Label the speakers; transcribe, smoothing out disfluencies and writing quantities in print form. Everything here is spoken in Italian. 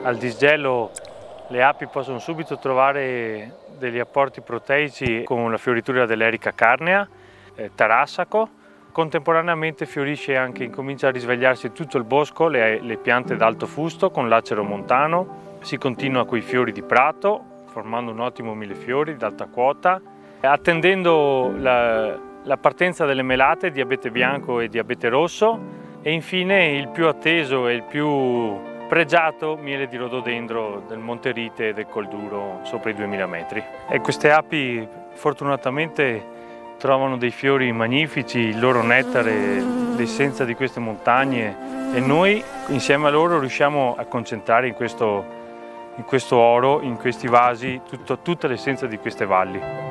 Speaker 1: Al disgelo le api possono subito trovare degli apporti proteici con la fioritura dell'Erica carnea, tarassaco. Contemporaneamente fiorisce anche, incomincia a risvegliarsi tutto il bosco, le piante d'alto fusto con l'acero montano. Si continua con i fiori di prato, formando un ottimo millefiori d'alta quota, attendendo la partenza delle melate di abete bianco e di abete rosso, e infine il più atteso e il più pregiato miele di rododendro del Monte Rite e del Col Duro sopra i 2000 metri. E queste api fortunatamente trovano dei fiori magnifici, il loro nettare, l'essenza di queste montagne, e noi insieme a loro riusciamo a concentrare in questo oro, in questi vasi, tutta l'essenza di queste valli.